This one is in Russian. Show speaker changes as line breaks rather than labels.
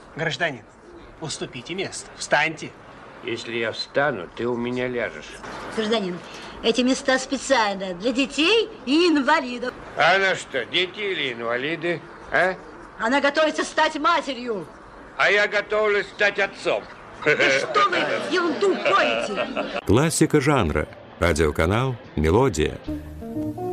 Гражданин, уступите место, встаньте.
Если я встану, ты у меня ляжешь.
Гражданин, эти места специально для детей и инвалидов.
А она что, дети или инвалиды, а?
Она готовится стать матерью.
А я готовлюсь стать отцом.
Да что вы ерунду поете?
Классика жанра. Радиоканал «Мелодия».